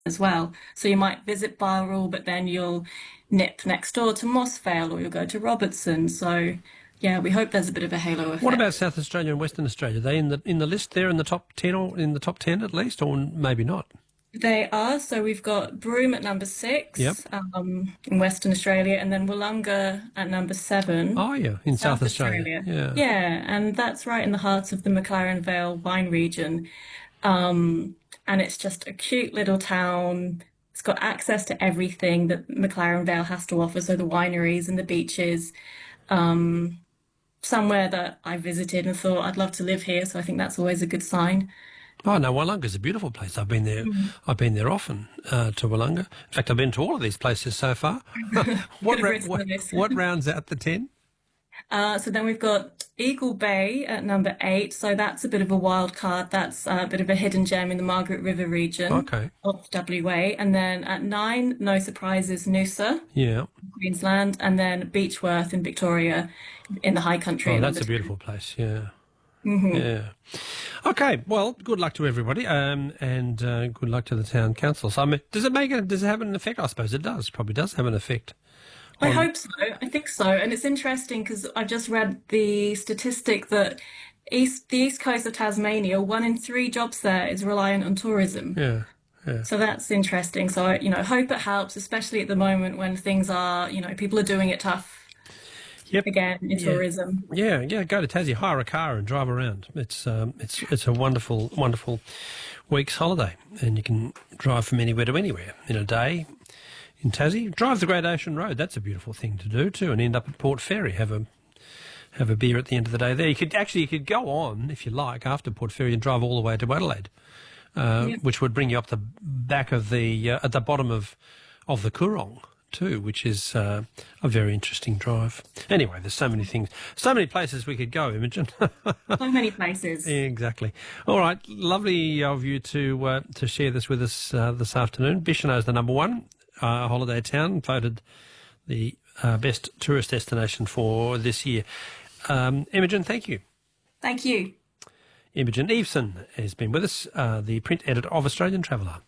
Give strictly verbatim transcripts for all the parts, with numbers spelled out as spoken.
as well. So you might visit Bowral, but then you'll nip next door to Mossvale or you'll go to Robertson. So yeah, we hope there's a bit of a halo What about effect. South Australia and Western Australia? Are they in the in the list there in the top ten or in the top ten at least, or maybe not? They are. So we've got Broome at number Yep. six um, in Western Australia, and then Wollonga at number seven, Oh yeah, in South South Australia. Australia. Yeah. Yeah, and that's right in the heart of the McLaren Vale wine region. Um, and it's just a cute little town. It's got access to everything that McLaren Vale has to offer, so the wineries and the beaches. Um, somewhere that I visited and thought I'd love to live here, so I think that's always a good sign. Oh no, Wollonga's a beautiful place. I've been there. Mm. I've been there often uh, to Wollonga. In fact, I've been to all of these places so far. what, Could have ra- written what, this. what rounds out the ten? Uh, so then we've got Eagle Bay at number eight. So that's a bit of a wild card. That's a bit of a hidden gem in the Margaret River region Okay. of W A. And then at nine, no surprises, Noosa, Yeah. Queensland, and then Beechworth in Victoria in the high country. Oh, at that's number a beautiful place. Yeah. ten. Yeah. Okay. Well, good luck to everybody, um, and uh, good luck to the town council. So, I mean, does it make a, does it have an effect? I suppose it does. Probably does have an effect. I on- hope so. I think so. And it's interesting because I've just read the statistic that east the east coast of Tasmania, one in three jobs there is reliant on tourism. Yeah. Yeah. So that's interesting. So I, you know, hope it helps, especially at the moment when things are, you know, people are doing it tough Yep. again in Yeah. tourism. Yeah, yeah. Go to Tassie, hire a car, and drive around. It's um, it's it's a wonderful, wonderful week's holiday, and you can drive from anywhere to anywhere in a day. In Tassie, drive the Great Ocean Road. That's a beautiful thing to do too, and end up at Port Fairy. Have a have a beer at the end of the day there. You could actually you could go on if you like after Port Fairy and drive all the way to Adelaide, uh, Yeah. which would bring you up the back of the uh, at the bottom of of the Coorong too, which is uh, a very interesting drive. Anyway, there's so many things, so many places we could go, Imogen. So many places. Exactly. All right, lovely of you to uh, to share this with us uh, this afternoon. Bicheno's the number one uh, holiday town, voted the uh, best tourist destination for this year. Um, Imogen, thank you. Thank you. Imogen Eveson has been with us, uh, the print editor of Australian Traveller.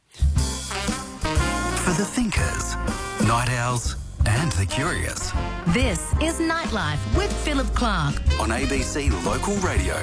For the thinkers, night owls and the curious. This is Nightlife with Philip Clark. On A B C Local Radio.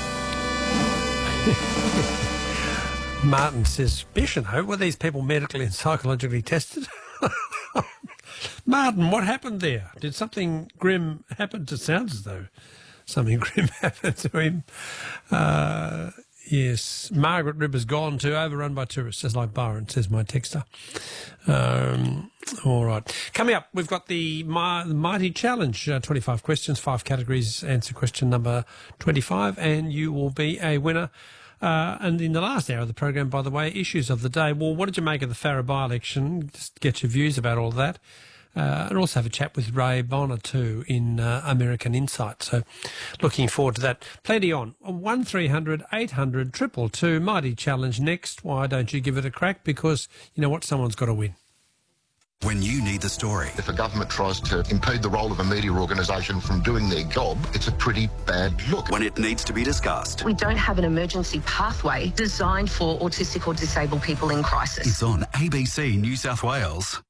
Martin says, Bicheno, were these people medically and psychologically tested? Martin, what happened there? Did something grim happen? It sounds as though something grim happened to him. Uh, yes, Margaret River's gone too, overrun by tourists, just like Byron, says my texter. Um, all right. Coming up, we've got the Mi- Mighty Challenge, uh, twenty-five questions, five categories, answer question number twenty-five, and you will be a winner. Uh, and in the last hour of the program, by the way, issues of the day. Well, what did you make of the Farrer by-election? Just get your views about all that. Uh, and also have a chat with Ray Bonner too in uh, American Insight. So looking forward to that. Plenty on. one three hundred eight hundred two two two. Mighty Challenge next. Why don't you give it a crack? Because you know what? Someone's got to win. When you need the story. If a government tries to impede the role of a media organisation from doing their job, it's a pretty bad look. When it needs to be discussed. We don't have an emergency pathway designed for autistic or disabled people in crisis. It's on A B C New South Wales.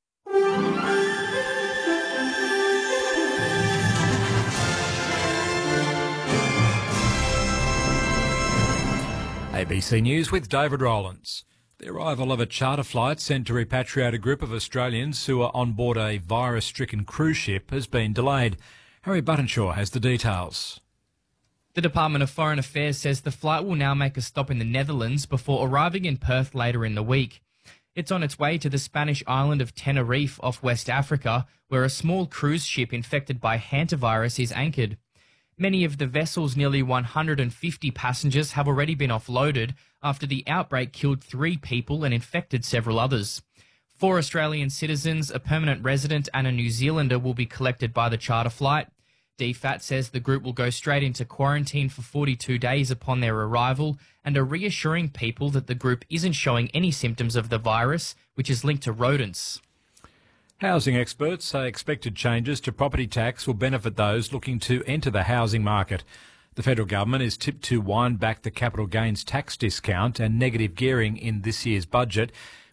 A B C News with David Rowlands. The arrival of a charter flight sent to repatriate a group of Australians who are on board a virus-stricken cruise ship has been delayed. Harry Buttonshaw has the details. The Department of Foreign Affairs says the flight will now make a stop in the Netherlands before arriving in Perth later in the week. It's on its way to the Spanish island of Tenerife off West Africa, where a small cruise ship infected by hantavirus is anchored. Many of the vessel's nearly one hundred fifty passengers have already been offloaded after the outbreak killed three people and infected several others. Four Australian citizens, a permanent resident and a New Zealander will be collected by the charter flight. D FAT says the group will go straight into quarantine for forty-two days upon their arrival and are reassuring people that the group isn't showing any symptoms of the virus, which is linked to rodents. Housing experts say expected changes to property tax will benefit those looking to enter the housing market. The federal government is tipped to wind back the capital gains tax discount and negative gearing in this year's budget,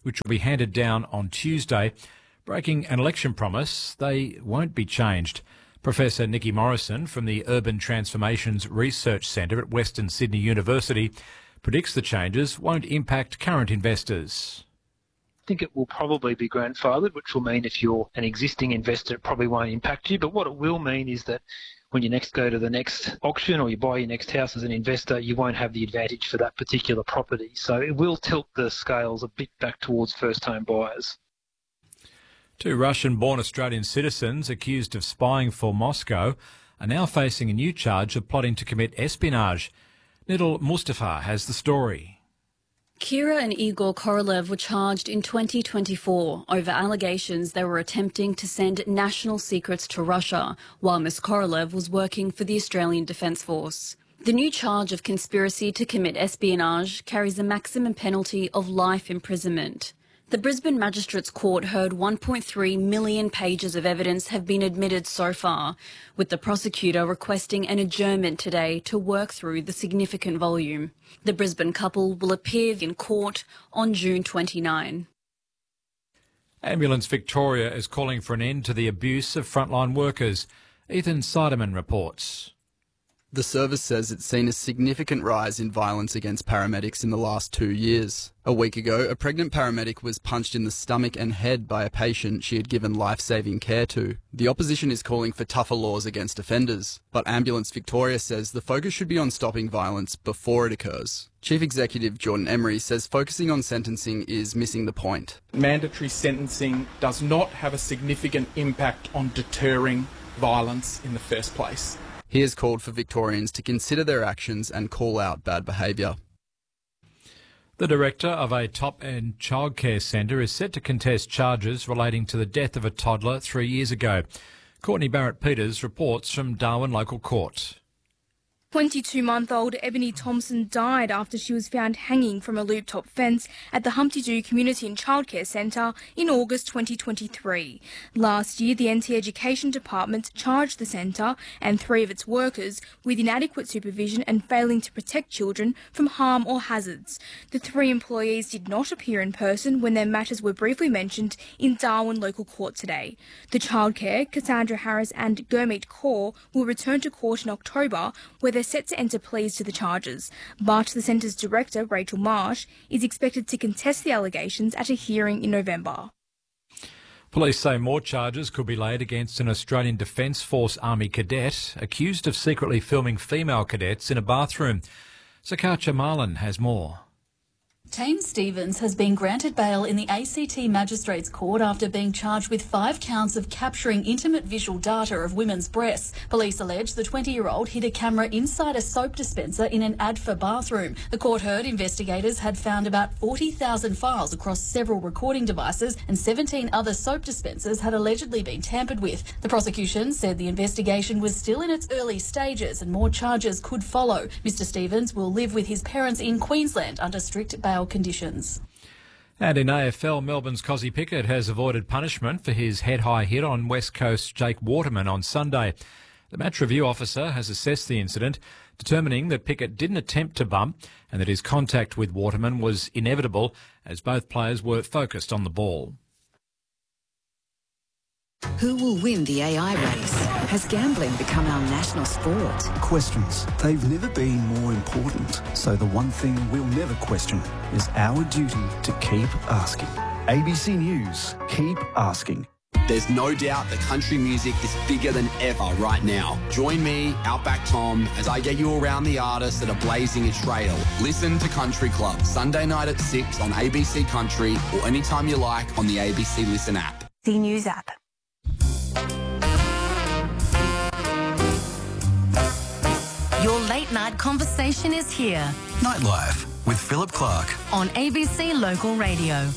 which will be handed down on Tuesday. Breaking an election promise, they won't be changed. Professor Nikki Morrison from the Urban Transformations Research Centre at Western Sydney University predicts the changes won't impact current investors. I think it will probably be grandfathered, which will mean if you're an existing investor, it probably won't impact you. But what it will mean is that when you next go to the next auction or you buy your next house as an investor, you won't have the advantage for that particular property. So it will tilt the scales a bit back towards first-home buyers. Two Russian-born Australian citizens accused of spying for Moscow are now facing a new charge of plotting to commit espionage. Nidal Mustafa has the story. Kira and Igor Korolev were charged in twenty twenty-four over allegations they were attempting to send national secrets to Russia, while Miss Korolev was working for the Australian Defence Force. The new charge of conspiracy to commit espionage carries a maximum penalty of life imprisonment. The Brisbane Magistrates Court heard one point three million pages of evidence have been admitted so far, with the prosecutor requesting an adjournment today to work through the significant volume. The Brisbane couple will appear in court on June twenty-ninth. Ambulance Victoria is calling for an end to the abuse of frontline workers. Ethan Siderman reports. The service says it's seen a significant rise in violence against paramedics in the last two years. A week ago, a pregnant paramedic was punched in the stomach and head by a patient she had given life-saving care to. The opposition is calling for tougher laws against offenders, but Ambulance Victoria says the focus should be on stopping violence before it occurs. Chief Executive Jordan Emery says focusing on sentencing is missing the point. Mandatory sentencing does not have a significant impact on deterring violence in the first place. He has called for Victorians to consider their actions and call out bad behaviour. The director of a top-end childcare centre is set to contest charges relating to the death of a toddler three years ago. Courtney Barrett-Peters reports from Darwin Local Court. twenty-two-month-old Ebony Thompson died after she was found hanging from a loop-top fence at the Humpty Doo Community and Childcare Centre in August twenty twenty-three. Last year, the N T Education Department charged the centre and three of its workers with inadequate supervision and failing to protect children from harm or hazards. The three employees did not appear in person when their matters were briefly mentioned in Darwin Local Court today. The childcare, Cassandra Harris and Gurmeet Kaur, will return to court in October, where they're set to enter pleas to the charges, but the centre's director, Rachel Marsh, is expected to contest the allegations at a hearing in November. Police say more charges could be laid against an Australian Defence Force Army cadet accused of secretly filming female cadets in a bathroom. Sakacha Marlin has more. Tane Stevens has been granted bail in the A C T Magistrates Court after being charged with five counts of capturing intimate visual data of women's breasts. Police allege the twenty-year-old hid a camera inside a soap dispenser in an Adfa bathroom. The court heard investigators had found about forty thousand files across several recording devices and seventeen other soap dispensers had allegedly been tampered with. The prosecution said the investigation was still in its early stages and more charges could follow. Mister Stevens will live with his parents in Queensland under strict bail conditions. And in A F L, Melbourne's Cozzy Pickett has avoided punishment for his head-high hit on West Coast Jake Waterman on Sunday. The match review officer has assessed the incident, determining that Pickett didn't attempt to bump and that his contact with Waterman was inevitable as both players were focused on the ball. Who will win the A I race? Has gambling become our national sport? Questions. They've never been more important. So the one thing we'll never question is our duty to keep asking. A B C News. Keep asking. There's no doubt that country music is bigger than ever right now. Join me, Outback Tom, as I get you around the artists that are blazing a trail. Listen to Country Club, Sunday night at six on A B C Country or anytime you like on the A B C Listen app. The News app. Your late night conversation is here. Nightlife with Philip Clark on A B C Local Radio.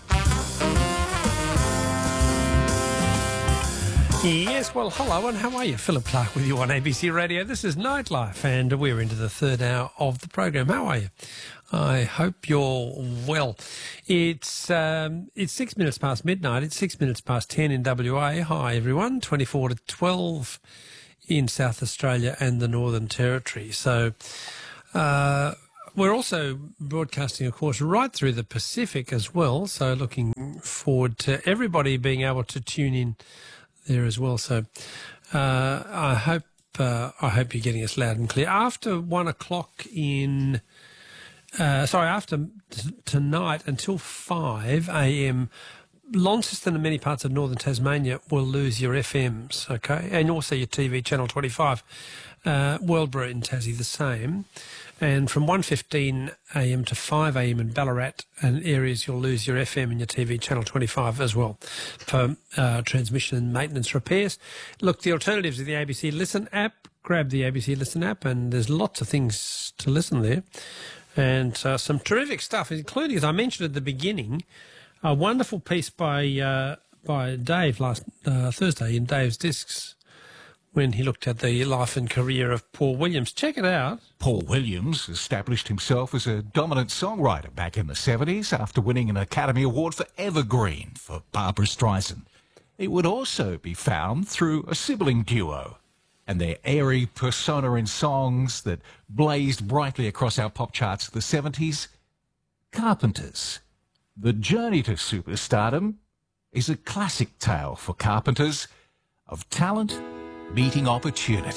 Yes, well, hello and how are you? Philip Clark with you on A B C Radio. This is Nightlife and we're into the third hour of the program. How are you? I hope you're well. It's um, it's six minutes past midnight. It's six minutes past ten in W A. Hi, everyone. twenty-four to twelve in South Australia and the Northern Territory. So uh, we're also broadcasting, of course, right through the Pacific as well. So looking forward to everybody being able to tune in there as well. So uh, I hope uh, I hope you're getting us loud and clear. After one o'clock in, uh, sorry, after t- tonight until five a.m., Launceston and many parts of northern Tasmania will lose your F Ms, okay, and also your T V channel twenty-five. Uh, Worldborough in Tassie the same. And from one fifteen a.m. to five a.m. in Ballarat and areas, you'll lose your F M and your T V channel twenty-five as well for uh, transmission and maintenance repairs. Look, the alternatives are the A B C Listen app. Grab the A B C Listen app, and there's lots of things to listen there. And uh, some terrific stuff, including, as I mentioned at the beginning, a wonderful piece by uh, by Dave last uh, Thursday in Dave's Discs when he looked at the life and career of Paul Williams. Check it out. Paul Williams established himself as a dominant songwriter back in the seventies after winning an Academy Award for Evergreen for Barbra Streisand. It would also be found through a sibling duo and their airy persona in songs that blazed brightly across our pop charts of the seventies, Carpenters. The journey to superstardom is a classic tale for Carpenters of talent meeting opportunity.